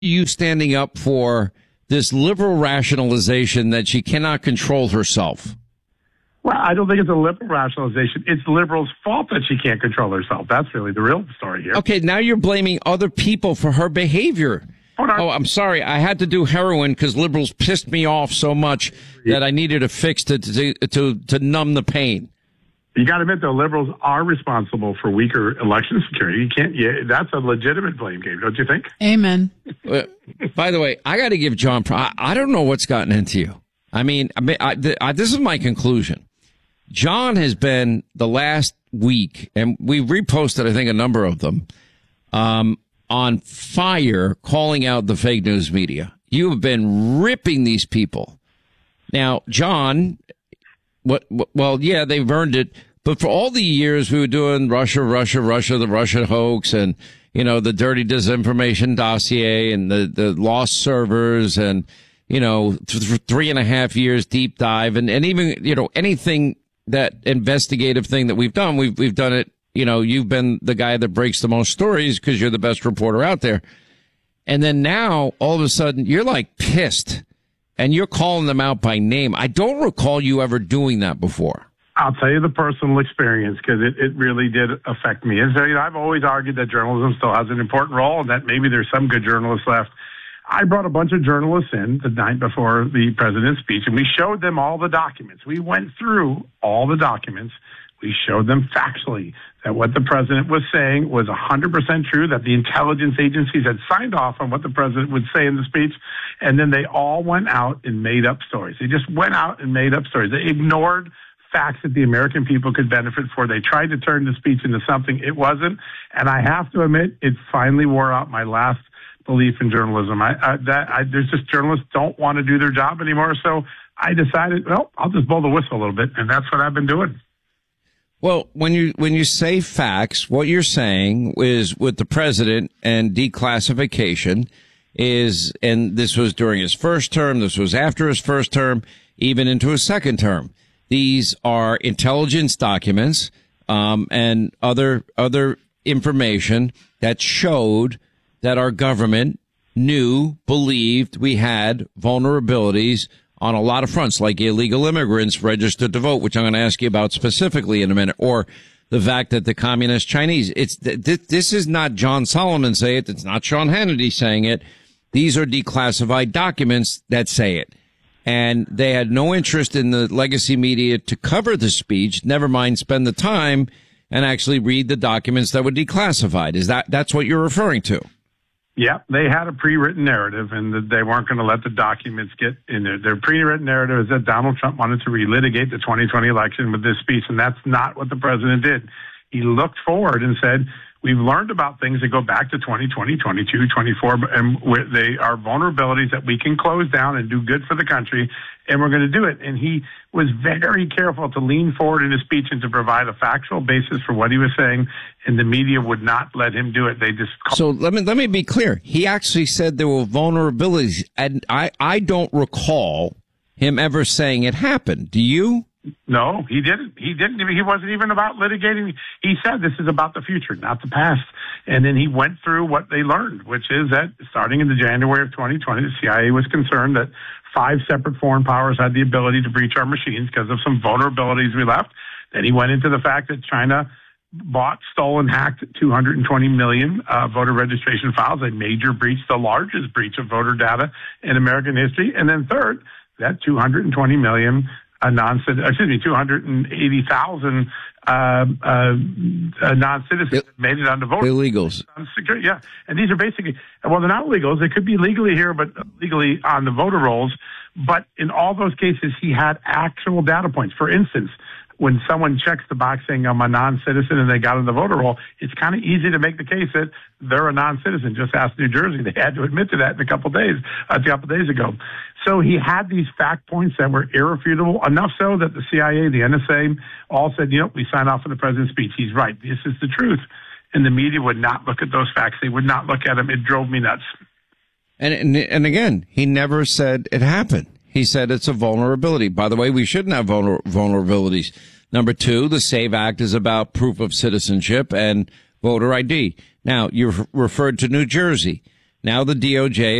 You standing up for this liberal rationalization that she cannot control herself? Well, I don't think it's a liberal rationalization. It's the liberals' fault that she can't control herself. That's really the real story here. Okay, now you're blaming other people for her behavior. Hold on. Oh, I'm sorry. I had to do heroin because liberals pissed me off so much that I needed a fix to numb the pain. You got to admit, though, liberals are responsible for weaker election security. You can't. Yeah, that's a legitimate blame game, don't you think? Amen. By the way, I got to give John. I don't know what's gotten into you. I mean, this is my conclusion. John has been the last week, and we reposted, I think, a number of them, on fire, calling out the fake news media. You have been ripping these people. Now, John. Well, yeah, they've earned it. But for all the years we were doing Russia, the Russia hoax and, you know, the dirty disinformation dossier and the lost servers and, you know, 3.5 years deep dive and even, you know, anything that investigative thing that we've done, we've done it. You know, you've been the guy that breaks the most stories because you're the best reporter out there. And then now all of a sudden you're like pissed. And you're calling them out by name. I don't recall you ever doing that before. I'll tell you the personal experience because it really did affect me. And so, you know, I've always argued that journalism still has an important role and that maybe there's some good journalists left. I brought a bunch of journalists in the night before the president's speech, and we showed them all the documents. We went through all the documents. We showed them factually that what the president was saying was 100% true, that the intelligence agencies had signed off on what the president would say in the speech, and then they all went out and made up stories. They just went out and made up stories. They ignored facts that the American people could benefit for. They tried to turn the speech into something it wasn't, and I have to admit, it finally wore out my last belief in journalism. There's just journalists don't want to do their job anymore, so I decided, well, I'll just blow the whistle a little bit, and that's what I've been doing. Well, when you say facts, what you're saying is with the president and declassification is, and this was during his first term, this was after his first term, even into his second term. These are intelligence documents, and other information that showed that our government believed we had vulnerabilities on a lot of fronts, like illegal immigrants registered to vote, which I'm going to ask you about specifically in a minute, or the fact that the communist Chinese, this is not John Solomon saying it. It's not Sean Hannity saying it. These are declassified documents that say it. And they had no interest in the legacy media to cover the speech, never mind spend the time and actually read the documents that were declassified. That's what you're referring to? Yeah, they had a pre-written narrative, and they weren't going to let the documents get in there. Their pre-written narrative is that Donald Trump wanted to relitigate the 2020 election with this speech, and that's not what the president did. He looked forward and said, we've learned about things that go back to 2020, 22, 24, and they are vulnerabilities that we can close down and do good for the country, and we're going to do it. And he was very careful to lean forward in his speech and to provide a factual basis for what he was saying, and the media would not let him do it. They just So let me be clear. He actually said there were vulnerabilities, and I don't recall him ever saying it happened. Do you? No, he didn't. He didn't. He wasn't even about litigating. He said this is about the future, not the past. And then he went through what they learned, which is that starting in the January of 2020, the CIA was concerned that 5 separate foreign powers had the ability to breach our machines because of some vulnerabilities we left. Then he went into the fact that China bought, stole, and hacked 220 million voter registration files, a major breach, the largest breach of voter data in American history. And then third, that 220 million 280,000 non-citizens made it onto voter illegals. Yeah, and these are basically, well, they're not illegals. They could be legally here, but legally on the voter rolls. But in all those cases, he had actual data points. For instance, when someone checks the box saying I'm a non-citizen and they got on the voter roll, it's kind of easy to make the case that they're a non-citizen. Just ask New Jersey. They had to admit to that a couple of days ago. So he had these fact points that were irrefutable, enough so that the CIA, the NSA, all said, we sign off on the president's speech. He's right. This is the truth. And the media would not look at those facts. They would not look at them. It drove me nuts. And again, he never said it happened. He said it's a vulnerability. By the way, we shouldn't have vulnerabilities. Number 2, the SAVE Act is about proof of citizenship and voter ID. Now, you referred to New Jersey. Now the DOJ